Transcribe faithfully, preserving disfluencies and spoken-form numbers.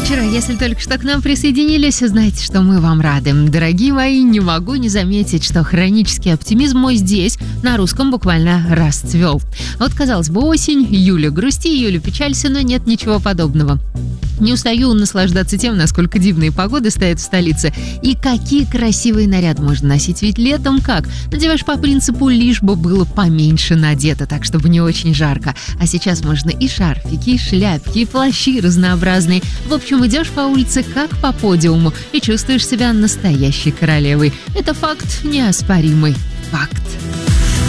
вечер. Если только что к нам присоединились, знаете, что мы вам рады. Дорогие мои, не могу не заметить, что хронический оптимизм мой здесь, на русском, буквально расцвел. Вот, казалось бы, осень, Юля грусти, Юля печалься, но нет ничего подобного. Не устаю наслаждаться тем, насколько дивные погоды стоят в столице. И какие красивые наряды можно носить. Ведь летом как? Надеваешь по принципу, лишь бы было поменьше надето, так чтобы не очень жарко. А сейчас можно и шарфики, и шляпки, и плащи разнообразные. В общем, идешь по улице как по подиуму и чувствуешь себя настоящей королевой. Это факт неоспоримый. Факт.